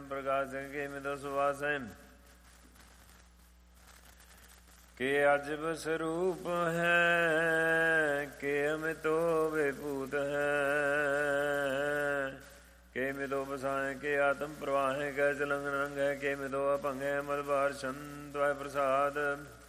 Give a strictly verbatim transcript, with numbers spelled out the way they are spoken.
ਪ੍ਰਕਾਸ਼ ਕੇ ਮਿਦੋ ਸੁਵਾਸੈ ਕੇ ਅਜਬ ਸਰੂਪ ਹੈ ਕੇ ਅਮਿਤੋ ਵਿਭੂਤ ਹੈ ਕੇ ਮਿਦੋ ਬਸਾਏ ਕੇ ਆਤਮ ਪ੍ਰਵਾਹੈ ਕੈ ਚਲੰਗ ਰੰਗ ਹੈ ਕੇ ਮਿਦੋ ਅਭੰਗ ਹੈ ਮਲਬਾਰ ਛੰਦ ਪ੍ਰਸਾਦ